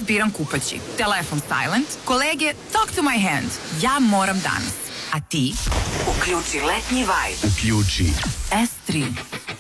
biram kupaći. Telefon silent, kolege talk to my hand. Ja moram danas. A ti? Uključi letnji vibe. Uključi S3.